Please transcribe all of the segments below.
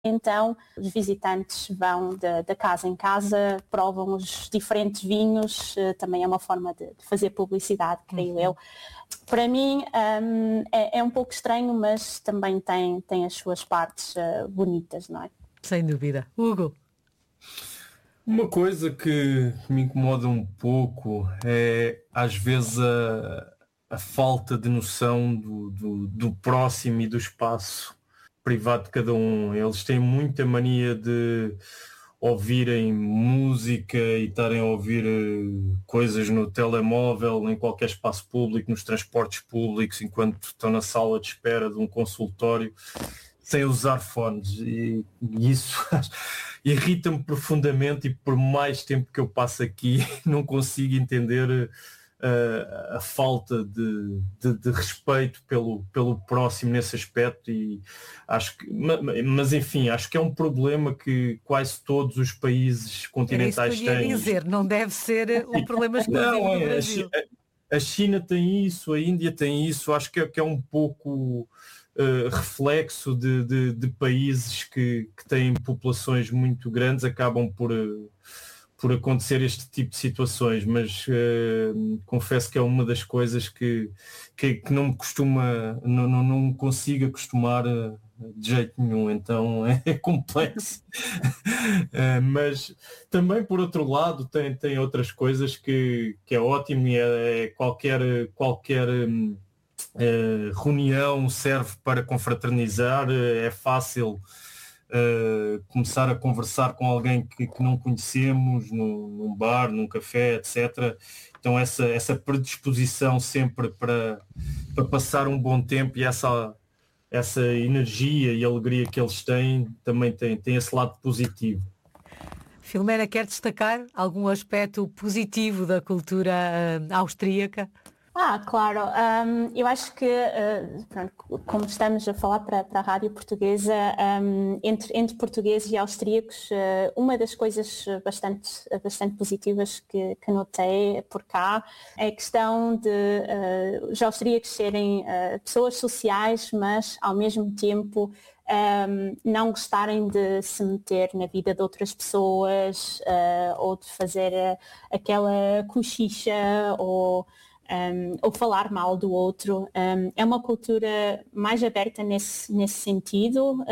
Então, os visitantes vão de casa em casa, provam os diferentes vinhos, também é uma forma de fazer publicidade, creio eu. Para mim é um pouco estranho, mas também tem as suas partes bonitas, não é? Sem dúvida. Hugo? Uma coisa que me incomoda um pouco é, às vezes, a falta de noção do próximo e do espaço privado de cada um. Eles têm muita mania de ouvirem música e estarem a ouvir coisas no telemóvel, em qualquer espaço público, nos transportes públicos, enquanto estão na sala de espera de um consultório, sem usar fones. E isso irrita-me profundamente, e por mais tempo que eu passo aqui não consigo entender a falta de respeito pelo próximo nesse aspecto. E acho que, mas enfim, acho que é um problema que quase todos os países continentais têm. Era isso que eu ia dizer, não deve ser um problema exclusivo do Brasil. A China tem isso, a Índia tem isso, acho que é um pouco reflexo de países que têm populações muito grandes, acabam por acontecer este tipo de situações, mas confesso que é uma das coisas que não me costuma, não consigo acostumar de jeito nenhum, então é complexo. Mas também, por outro lado, tem outras coisas que é ótimo, e é qualquer reunião serve para confraternizar, é fácil começar a conversar com alguém que não conhecemos num bar, num café, etc. Então essa predisposição sempre para passar um bom tempo, e essa energia e alegria que eles têm, também tem esse lado positivo. Filomena, quer destacar algum aspecto positivo da cultura austríaca? Claro. Eu acho que, como estamos a falar para a rádio portuguesa, entre portugueses e austríacos, uma das coisas bastante positivas que notei por cá é a questão de os austríacos serem pessoas sociais, mas ao mesmo tempo não gostarem de se meter na vida de outras pessoas, ou de fazer aquela cochicha ou falar mal do outro. É uma cultura mais aberta nesse sentido,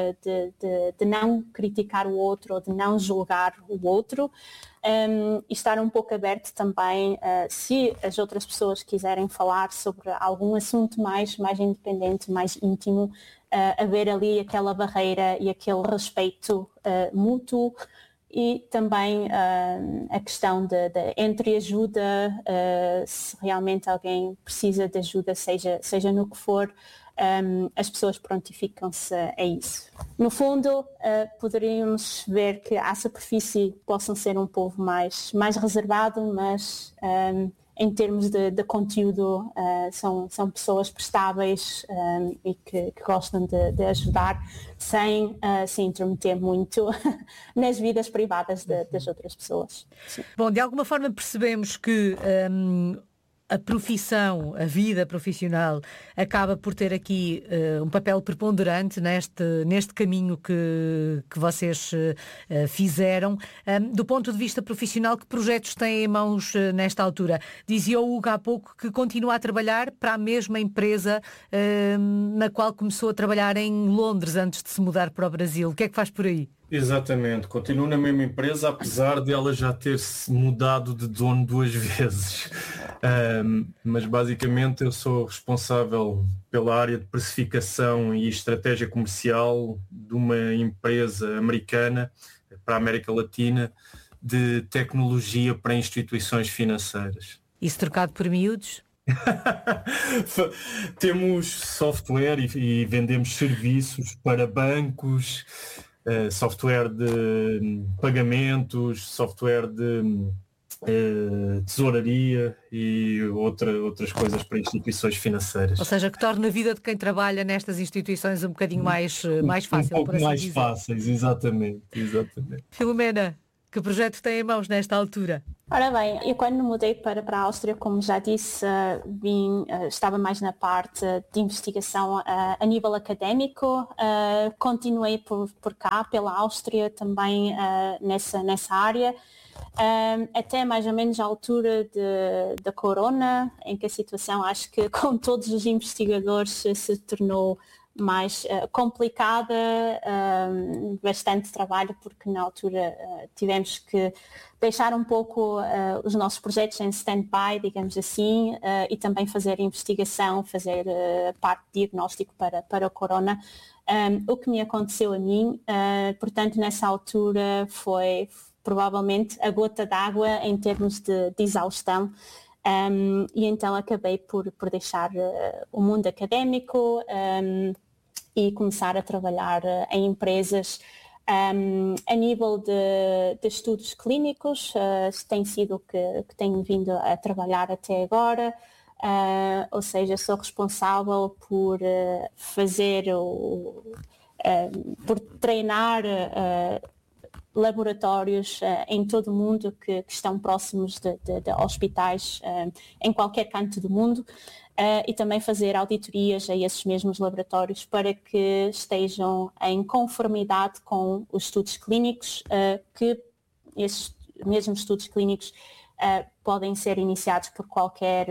de não criticar o outro ou de não julgar o outro, e estar um pouco aberto também, se as outras pessoas quiserem falar sobre algum assunto mais independente, mais íntimo, haver ali aquela barreira e aquele respeito mútuo. E também a questão de entreajuda, se realmente alguém precisa de ajuda, seja no que for, as pessoas prontificam-se a isso. No fundo, poderíamos ver que à superfície possam ser um povo mais reservado, mas em termos de conteúdo são pessoas prestáveis e que gostam de ajudar sem se intrometer muito nas vidas privadas das outras pessoas. Sim. Bom, de alguma forma percebemos que a profissão, a vida profissional acaba por ter aqui um papel preponderante neste caminho que vocês fizeram. Do ponto de vista profissional, que projetos têm em mãos nesta altura? Dizia o Hugo há pouco que continua a trabalhar para a mesma empresa na qual começou a trabalhar em Londres antes de se mudar para o Brasil. O que é que faz por aí? Exatamente, continuo na mesma empresa, apesar de ela já ter-se mudado de dono 2 vezes. Mas basicamente eu sou responsável pela área de precificação e estratégia comercial de uma empresa americana para a América Latina de tecnologia para instituições financeiras. Isso trocado por miúdos? Temos software e vendemos serviços para bancos, software de pagamentos, software de tesouraria e outras coisas para instituições financeiras. Ou seja, que torna a vida de quem trabalha nestas instituições um bocadinho mais fácil. Um pouco mais fáceis, exatamente. Filomena, Que projeto tem em mãos nesta altura? Ora bem, eu quando mudei para a Áustria, como já disse, estava mais na parte de investigação a nível académico. Continuei por cá, pela Áustria, também nessa área, até mais ou menos a altura da corona, em que a situação, acho que com todos os investigadores, se tornou mais complicada, bastante trabalho, porque na altura tivemos que deixar um pouco os nossos projetos em stand-by, digamos assim, e também fazer investigação, fazer parte de diagnóstico para o corona. O que me aconteceu a mim, portanto, nessa altura foi provavelmente a gota d'água em termos de exaustão. E então acabei por deixar o mundo académico e começar a trabalhar em empresas a nível de estudos clínicos. Tem sido o que tenho vindo a trabalhar até agora, ou seja, sou responsável por por treinar laboratórios em todo o mundo que estão próximos de hospitais em qualquer canto do mundo, e também fazer auditorias a esses mesmos laboratórios para que estejam em conformidade com os estudos clínicos, que esses mesmos estudos clínicos podem ser iniciados por qualquer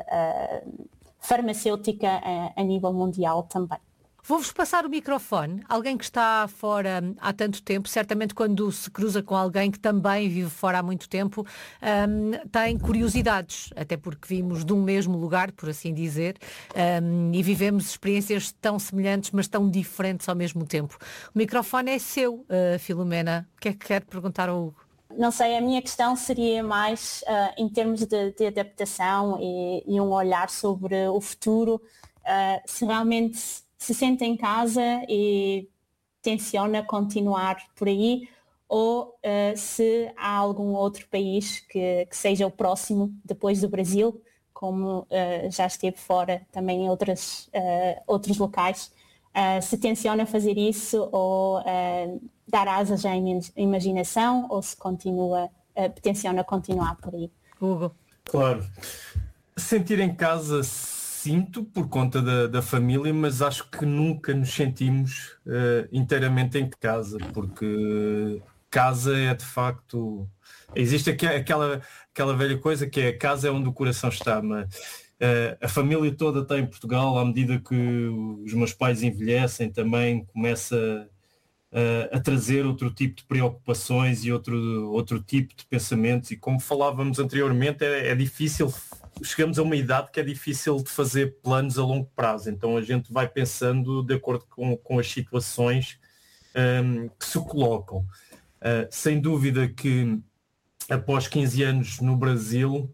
farmacêutica a nível mundial também. Vou-vos passar o microfone. Alguém que está fora há tanto tempo, certamente quando se cruza com alguém que também vive fora há muito tempo, tem curiosidades, até porque vimos de um mesmo lugar, por assim dizer, e vivemos experiências tão semelhantes, mas tão diferentes ao mesmo tempo. O microfone é seu, Filomena. O que é que quer perguntar ao Hugo? Não sei, a minha questão seria mais em termos de adaptação e um olhar sobre o futuro, se realmente se sente em casa e tenciona continuar por aí, ou se há algum outro país que seja o próximo depois do Brasil, como já esteve fora também em outros locais, se tenciona fazer isso ou dar asas à imaginação, ou se tenciona continuar por aí. Hugo. Claro. Sentir em casa, sinto por conta da família, mas acho que nunca nos sentimos inteiramente em casa, porque casa é de facto... Existe aquela velha coisa que é: a casa é onde o coração está, mas a família toda está em Portugal. À medida que os meus pais envelhecem, também começa a trazer outro tipo de preocupações e outro tipo de pensamentos, e como falávamos anteriormente, é difícil. Chegamos a uma idade que é difícil de fazer planos a longo prazo, então a gente vai pensando de acordo com as situações que se colocam. Sem dúvida que após 15 anos no Brasil,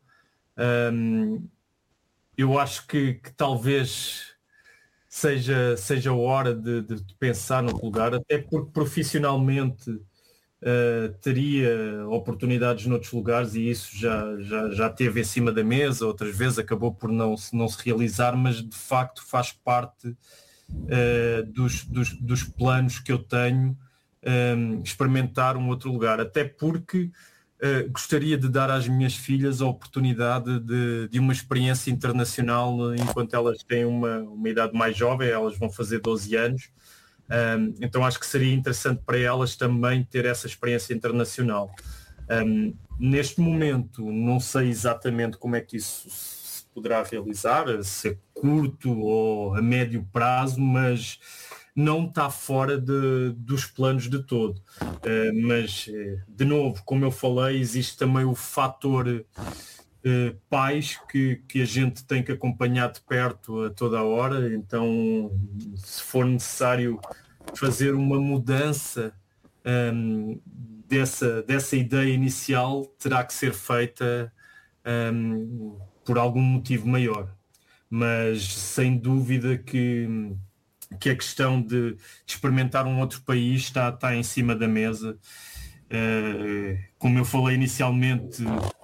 eu acho que talvez seja a hora de pensar no lugar, até porque profissionalmente teria oportunidades noutros lugares, e isso já teve em cima da mesa, outras vezes acabou por não se realizar, mas de facto faz parte dos planos que eu tenho, experimentar um outro lugar, até porque gostaria de dar às minhas filhas a oportunidade de uma experiência internacional enquanto elas têm uma idade mais jovem. Elas vão fazer 12 anos. Então acho que seria interessante para elas também ter essa experiência internacional. Neste momento não sei exatamente como é que isso se poderá realizar, se é curto ou a médio prazo, mas não está fora dos planos de todo. Mas, de novo, como eu falei, existe também o fator pais que a gente tem que acompanhar de perto a toda a hora. Então, se for necessário fazer uma mudança dessa ideia inicial, terá que ser feita por algum motivo maior. Mas sem dúvida que a questão de experimentar um outro país está em cima da mesa. Como eu falei inicialmente,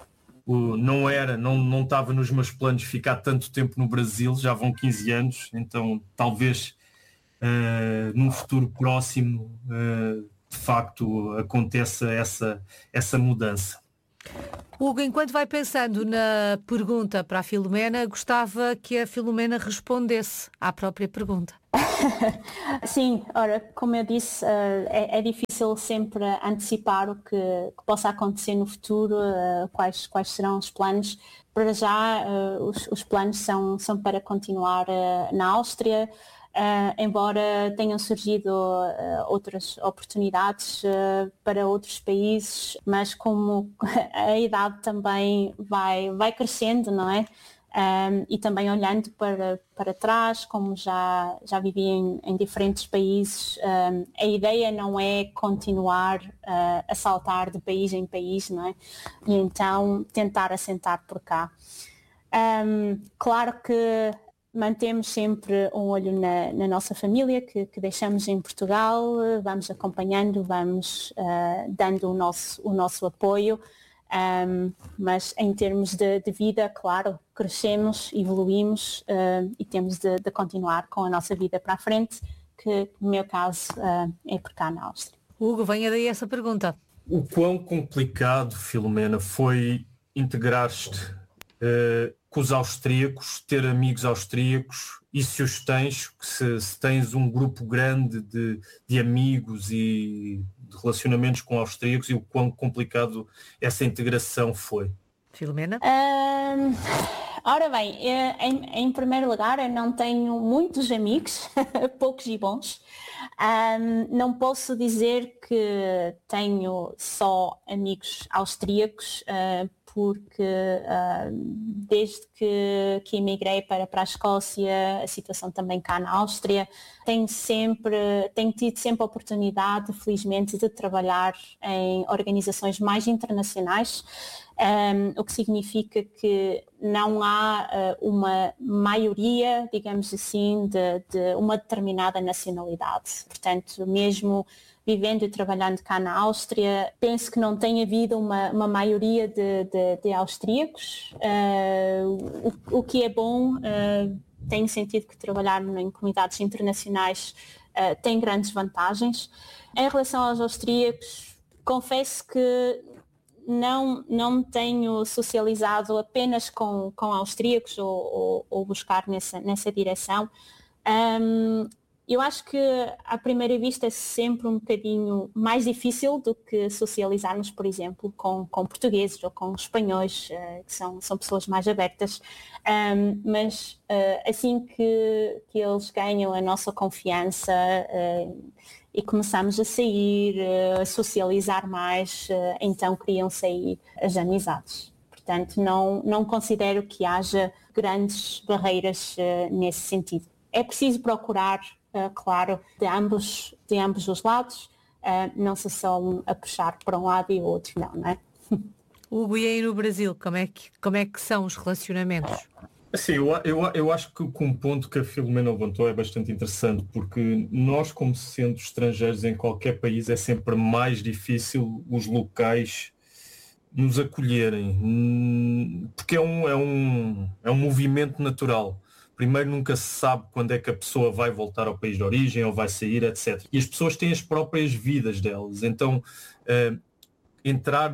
não estava nos meus planos ficar tanto tempo no Brasil, já vão 15 anos, então talvez num futuro próximo, de facto aconteça essa mudança. Hugo, enquanto vai pensando na pergunta para a Filomena, gostava que a Filomena respondesse à própria pergunta. Sim, ora, como eu disse, é difícil sempre antecipar o que possa acontecer no futuro, quais serão os planos. Para já, os planos são para continuar na Áustria, embora tenham surgido outras oportunidades para outros países, mas como a idade também vai crescendo, não é? E também olhando para trás, como já vivi em diferentes países, a ideia não é continuar a saltar de país em país, não é? E então tentar assentar por cá. Claro que mantemos sempre um olho na nossa família, que deixamos em Portugal, vamos acompanhando, vamos dando o nosso apoio. Mas em termos de vida, claro, crescemos, evoluímos e temos de continuar com a nossa vida para a frente, que no meu caso é por cá na Áustria. Hugo, venha daí essa pergunta. O quão complicado, Filomena, foi integrar-te com os austríacos, ter amigos austríacos, e se os tens, se tens um grupo grande de amigos e de relacionamentos com austríacos, e o quão complicado essa integração foi? Filomena? Ora bem, em primeiro lugar, eu não tenho muitos amigos, poucos e bons. Não posso dizer que tenho só amigos austríacos, porque desde que emigrei para a Escócia, a situação também cá na Áustria, tenho tido sempre a oportunidade, felizmente, de trabalhar em organizações mais internacionais, o que significa que não há uma maioria, digamos assim, de uma determinada nacionalidade. Portanto, mesmo vivendo e trabalhando cá na Áustria, penso que não tem havido uma maioria de austríacos, o que é bom. Tenho sentido que trabalhar em comunidades internacionais tem grandes vantagens. Em relação aos austríacos, confesso que não me tenho socializado apenas com austríacos ou buscar nessa direção. Eu acho que à primeira vista é sempre um bocadinho mais difícil do que socializarmos, por exemplo, com portugueses ou com espanhóis, que são pessoas mais abertas, mas assim que eles ganham a nossa confiança e começamos a sair, a socializar mais, então criam-se aí as amizades. Portanto, não considero que haja grandes barreiras nesse sentido. É preciso procurar, claro, de ambos os lados, não se só a puxar para um lado e o outro não é? Hugo, e aí no Brasil, como é que são os relacionamentos? Assim, eu acho que um ponto que a Filomena levantou é bastante interessante, porque nós, como sendo estrangeiros em qualquer país, é sempre mais difícil os locais nos acolherem, porque é um movimento natural. Primeiro, nunca se sabe quando é que a pessoa vai voltar ao país de origem ou vai sair, etc. E as pessoas têm as próprias vidas delas, então entrar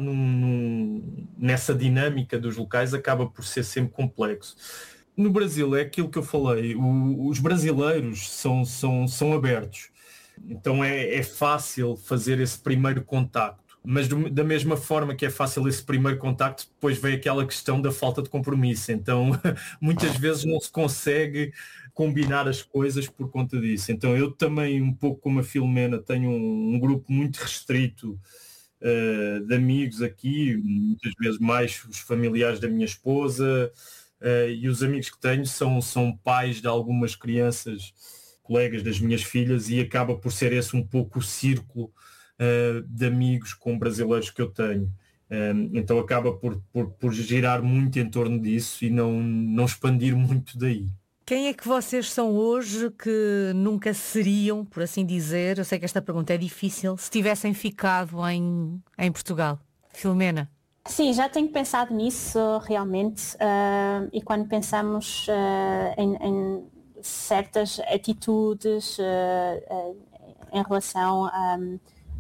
nessa dinâmica dos locais acaba por ser sempre complexo. No Brasil é aquilo que eu falei, os brasileiros são abertos, então é fácil fazer esse primeiro contacto. Mas da mesma forma que é fácil esse primeiro contacto, depois vem aquela questão da falta de compromisso. Então, muitas vezes não se consegue combinar as coisas por conta disso. Então, eu também, um pouco como a Filomena, tenho um grupo muito restrito de amigos aqui, muitas vezes mais os familiares da minha esposa, e os amigos que tenho são pais de algumas crianças, colegas das minhas filhas, e acaba por ser esse um pouco o círculo de amigos com brasileiros que eu tenho. Então acaba por girar muito em torno disso e não expandir muito daí. Quem é que vocês são hoje que nunca seriam, por assim dizer, eu sei que esta pergunta é difícil, se tivessem ficado em Portugal? Filomena? Sim, já tenho pensado nisso realmente, e quando pensamos em certas atitudes em relação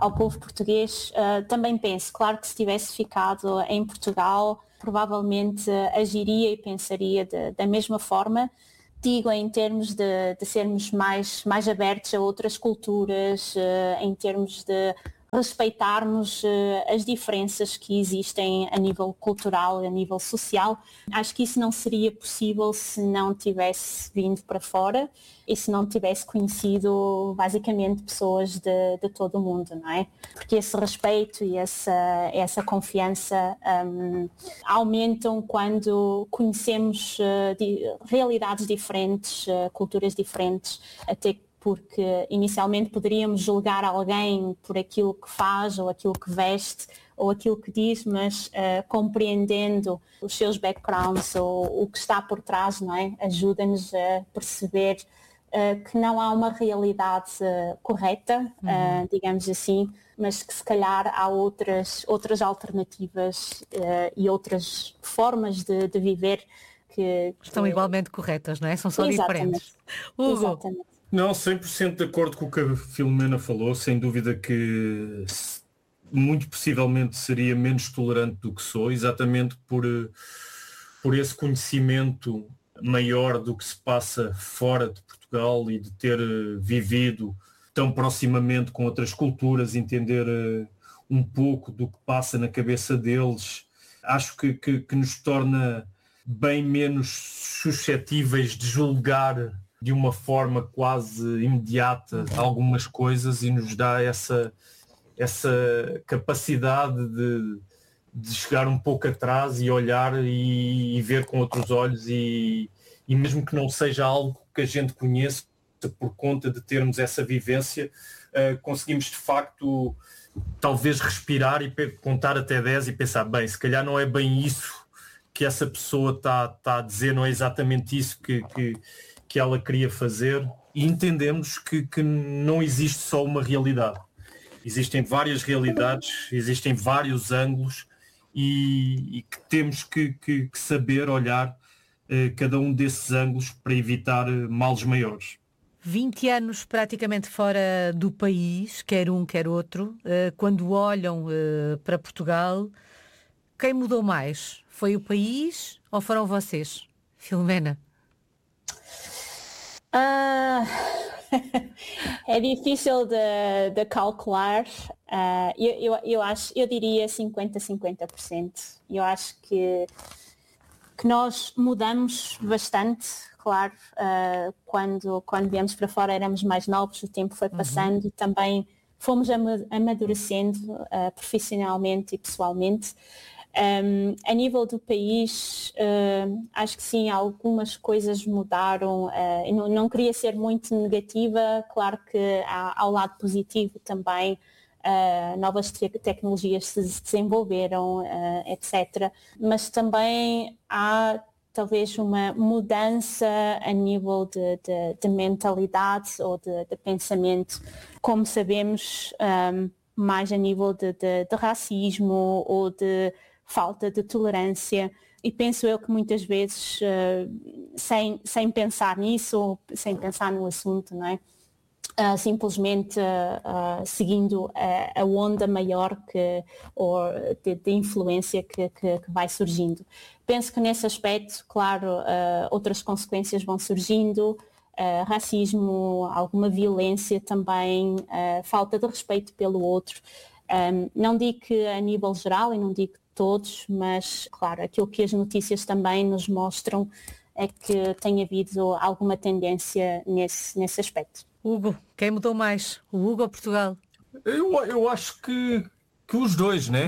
ao povo português, também penso, claro que se tivesse ficado em Portugal, provavelmente agiria e pensaria da mesma forma. Digo em termos de sermos mais abertos a outras culturas, em termos de respeitarmos as diferenças que existem a nível cultural, a nível social. Acho que isso não seria possível se não tivesse vindo para fora e se não tivesse conhecido basicamente pessoas de todo o mundo, não é? Porque esse respeito e essa confiança aumentam quando conhecemos realidades diferentes, culturas diferentes, até porque inicialmente poderíamos julgar alguém por aquilo que faz ou aquilo que veste ou aquilo que diz, mas compreendendo os seus backgrounds ou o que está por trás, não é? Ajuda-nos a perceber que não há uma realidade correta, digamos assim, mas que se calhar há outras alternativas e outras formas de viver que estão igualmente corretas, não é? São só Exatamente. diferentes. Hugo. Exatamente. Não, 100% de acordo com o que a Filomena falou, sem dúvida que muito possivelmente seria menos tolerante do que sou, exatamente por esse conhecimento maior do que se passa fora de Portugal e de ter vivido tão proximamente com outras culturas, entender um pouco do que passa na cabeça deles. Acho que nos torna bem menos suscetíveis de julgar de uma forma quase imediata algumas coisas e nos dá essa capacidade de chegar um pouco atrás e olhar e ver com outros olhos e mesmo que não seja algo que a gente conheça, por conta de termos essa vivência, conseguimos de facto talvez respirar e contar até 10 e pensar, bem, se calhar não é bem isso que essa pessoa está a dizer, não é exatamente isso que ela queria fazer, e entendemos que não existe só uma realidade. Existem várias realidades, existem vários ângulos e que temos que saber olhar cada um desses ângulos para evitar males maiores. 20 anos praticamente fora do país, quer um, quer outro, quando olham para Portugal, quem mudou mais? Foi o país ou foram vocês? Filomena? É difícil de calcular. Eu diria 50%. Eu acho que nós mudamos bastante, claro. Quando viemos para fora éramos mais novos, o tempo foi passando e também fomos amadurecendo profissionalmente e pessoalmente. A nível do país, acho que sim, algumas coisas mudaram. Eu não queria ser muito negativa, claro que há o lado positivo também, novas tecnologias se desenvolveram, etc. Mas também há talvez uma mudança a nível de mentalidade ou de pensamento, como sabemos, mais a nível de racismo ou de falta de tolerância, e penso eu que muitas vezes, sem pensar nisso, sem pensar no assunto, não é? Simplesmente seguindo a onda maior ou de influência que vai surgindo. Penso que nesse aspecto, claro, outras consequências vão surgindo, racismo, alguma violência também, falta de respeito pelo outro. Não digo que a nível geral, e não digo todos, mas claro, aquilo que as notícias também nos mostram é que tem havido alguma tendência nesse aspecto. Hugo, quem mudou mais? O Hugo ou Portugal? Eu acho que os dois, né?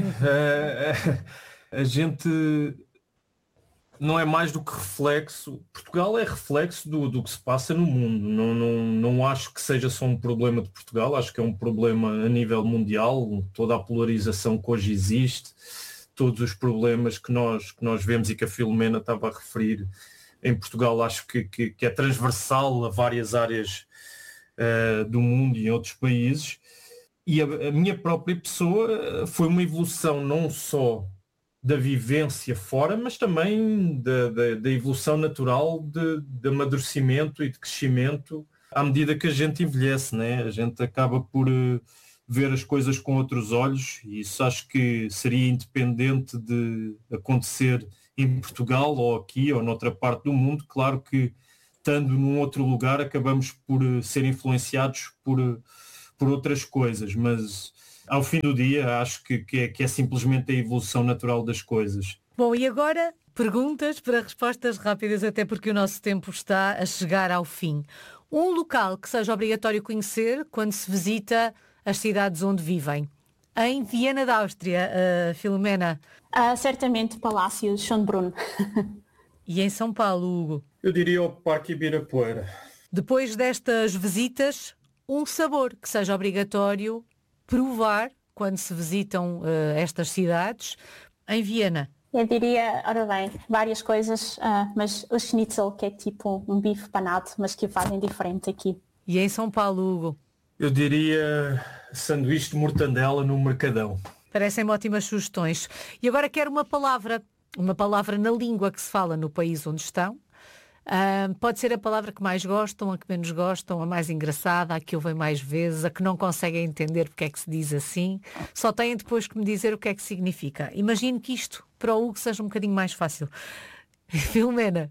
A gente não é mais do que reflexo. Portugal é reflexo do que se passa no mundo. Não acho que seja só um problema de Portugal, acho que é um problema a nível mundial, toda a polarização que hoje existe, todos os problemas que nós vemos e que a Filomena estava a referir em Portugal, acho que é transversal a várias áreas do mundo e em outros países. E a minha própria pessoa foi uma evolução não só da vivência fora, mas também da evolução natural de amadurecimento e de crescimento à medida que a gente envelhece, né? A gente acaba por ver as coisas com outros olhos, e isso acho que seria independente de acontecer em Portugal ou aqui ou noutra parte do mundo. Claro que, estando num outro lugar, acabamos por ser influenciados por outras coisas, mas ao fim do dia acho que é simplesmente a evolução natural das coisas. Bom, e agora perguntas para respostas rápidas, até porque o nosso tempo está a chegar ao fim. Um local que seja obrigatório conhecer quando se visita as cidades onde vivem. Em Viena da Áustria, Filomena. Certamente Palácio de Schönbrunn. E em São Paulo, Hugo? Eu diria o Parque Ibirapuera. Depois destas visitas, um sabor que seja obrigatório provar quando se visitam estas cidades. Em Viena. Eu diria, ora bem, várias coisas, mas o schnitzel, que é tipo um bife panado, mas que o fazem diferente aqui. E em São Paulo, Hugo? Eu diria sanduíche de mortandela no Mercadão. Parecem-me ótimas sugestões. E agora quero uma palavra na língua que se fala no país onde estão. Pode ser a palavra que mais gostam, a que menos gostam, a mais engraçada, a que ouvem mais vezes, a que não conseguem entender porque é que se diz assim. Só têm depois que me dizer o que é que significa. Imagino que isto para o Hugo seja um bocadinho mais fácil. Filomena?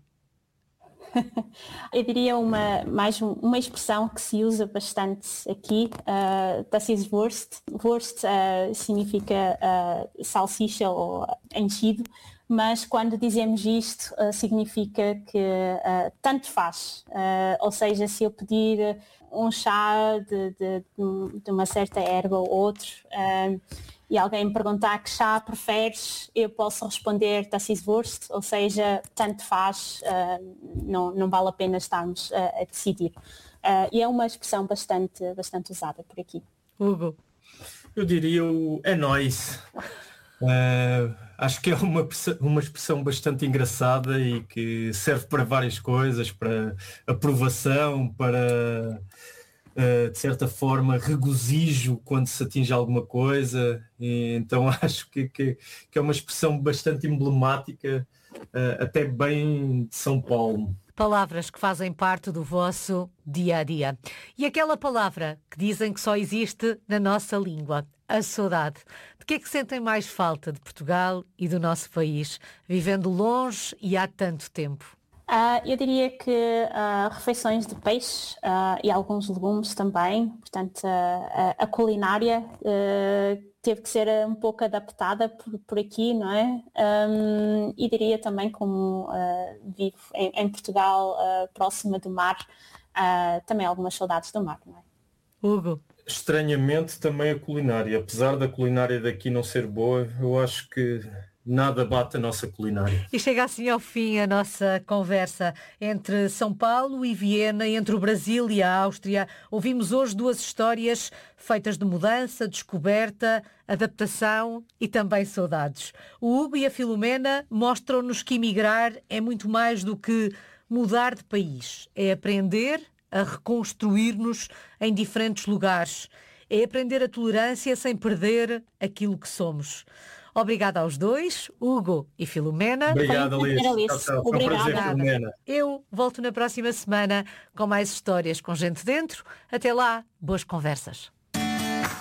Eu diria uma expressão que se usa bastante aqui, das ist Wurst. Wurst significa salsicha ou enchido, mas quando dizemos isto significa que tanto faz. Ou seja, se eu pedir um chá de uma certa erva ou outro e alguém me perguntar que chá preferes, eu posso responder das ist Wurst, ou seja, tanto faz, não vale a pena estarmos a decidir. E é uma expressão bastante usada por aqui. Hugo? Eu diria o é nóis. Acho que é uma expressão bastante engraçada e que serve para várias coisas, para aprovação, para, de certa forma, regozijo quando se atinge alguma coisa. E, então acho que é uma expressão bastante emblemática, até bem de São Paulo. Palavras que fazem parte do vosso dia-a-dia. E aquela palavra que dizem que só existe na nossa língua, a saudade. De que é que sentem mais falta de Portugal e do nosso país, vivendo longe e há tanto tempo? Eu diria que refeições de peixe e alguns legumes também. Portanto, a culinária teve que ser um pouco adaptada por aqui, não é? E diria também, como vivo em Portugal, próxima do mar, também algumas saudades do mar, não é? Hugo? Estranhamente também a culinária. Apesar da culinária daqui não ser boa, eu acho que nada bate a nossa culinária. E chega assim ao fim a nossa conversa entre São Paulo e Viena, entre o Brasil e a Áustria. Ouvimos hoje duas histórias feitas de mudança, descoberta, adaptação e também saudades. O Hugo e a Filomena mostram-nos que emigrar é muito mais do que mudar de país. É aprender a reconstruir-nos em diferentes lugares. É aprender a tolerância sem perder aquilo que somos. Obrigada aos dois, Hugo e Filomena. Obrigada, Liz. Obrigada. Eu volto na próxima semana com mais histórias com gente dentro. Até lá, boas conversas.